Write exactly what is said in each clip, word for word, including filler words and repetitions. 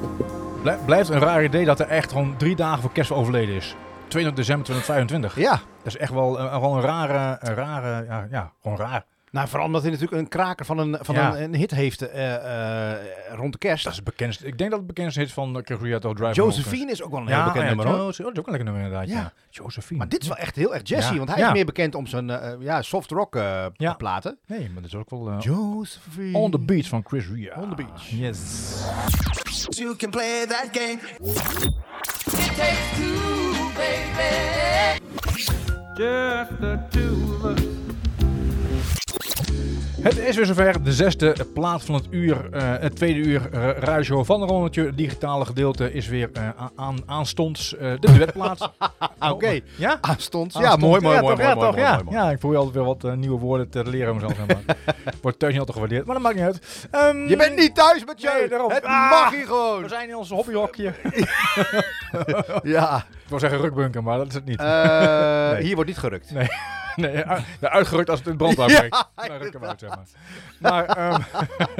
Blij- blijft een raar idee dat er echt gewoon drie dagen voor kerst overleden is. tweeëntwintig december tweeduizend vijfentwintig. Ja. Dat is echt wel, uh, wel een rare, een rare, ja, ja, gewoon raar. Nou, vooral omdat hij natuurlijk een kraker van een, van Ja. een, een hit heeft uh, uh, rond de kerst. Dat is het bekendste. Ik denk dat het bekendste hit van uh, Cagriato Drive. Josephine is ook wel een heel ja, bekend ja, nummer, hoor. Jose- oh, dat is ook een lekker nummer inderdaad. Ja. Ja. Josephine. Maar dit is wel echt heel erg jazzy, Ja. want hij Ja. is meer bekend om zijn uh, ja, soft rock uh, Ja. platen. Nee, maar dat is ook wel... Uh, Josephine. On the Beach van Chris Ria. On the Beach. Yes. You can play that game. It takes two, baby. Just the two of us. Het is weer zover, de zesde plaat van het uur, uh, het tweede uur uh, Ruishow van Ronnetje. Het digitale gedeelte is weer uh, aan, aanstonds uh, de duetplaat. Oké. Okay. Ja? Aanstonds. Ja, Aanstonds. mooi, mooi, ja, mooi, toch, mooi, ja, mooi, toch, mooi, ja. mooi, mooi. Ja, ik probeer altijd weer wat uh, nieuwe woorden te leren mezelf. Zeg maar. Wordt thuis niet altijd gewaardeerd, maar dat maakt niet uit. Um, Je bent niet thuis met je. Nee, daarom. Het Ah, mag hier gewoon. We zijn in ons hobbyhokje. Ja. Ik wil zeggen rukbunker, maar dat is het niet. Uh, Nee. Hier wordt niet gerukt. Nee. Nee, u- ja, uitgerukt als het in brand uitbreekt. Ja, Dan rukken we uit, zeg maar. Maar, um,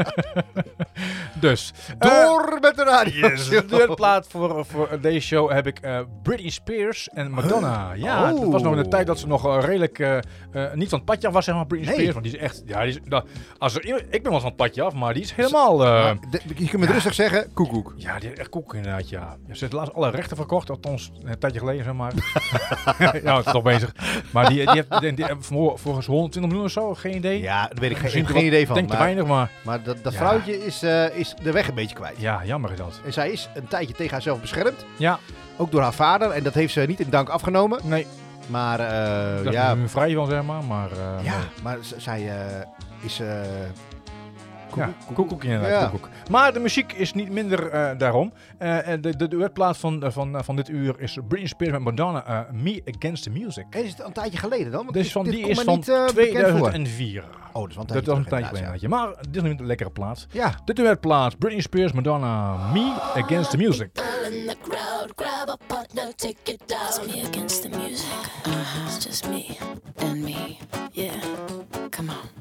dus. Door met de radio. Yes, de duetplaat voor, voor deze show heb ik uh, Britney Spears en Madonna. Ja, Oh. het was nog in de tijd dat ze nog uh, redelijk uh, uh, niet van het padje af was, zeg maar, Britney Nee. Spears. Want die is echt, ja, die is, nou, als er, ik ben wel van het padje af, maar die is helemaal... Uh, Maar de- je kunt met rustig zeggen, koekoek. ja, die is echt koek inderdaad, ja. ja. Ze heeft laatst alle rechten verkocht, althans een tijdje geleden, zeg maar. Ja, het is toch bezig. Maar die, die heeft die, die, die, vol- volgens honderdtwintig miljoen of zo, geen idee. Ja, daar weet ik Misschien geen, te geen wat- idee van. denk te maar weinig, maar maar dat, dat Ja. vrouwtje is, uh, is de weg een beetje kwijt. ja, jammer is dat. En zij is een tijdje tegen haarzelf beschermd. Ja, Ook door haar vader. En dat heeft ze niet in dank afgenomen. nee, Maar uh, daar is ja, nu vrij van, zeg maar. Maar, uh, ja, maar- maar z- zij uh, is... Uh, ja, koekoek inderdaad, Ja. koekoek. Maar de muziek is niet minder uh, daarom. Uh, en de, de duetplaat van, uh, van, uh, van dit uur is Britney Spears met Madonna, uh, Me Against the Music. En is het een tijdje geleden dan? Want Dus van, dit die komt is me van niet, uh, bekend voor. tweeduizend vier. Oh, dat is wel een Dat tijdje was een terug, tijdje geleden, inderdaad, ja. Maar dit is nog niet een lekkere plaat. Ja. De duetplaat Britney Spears, Madonna, Me Against the Music. In the crowd, grab a partner, take it down. It's me against the music. Uh-huh. It's just me and me. Yeah. Come on.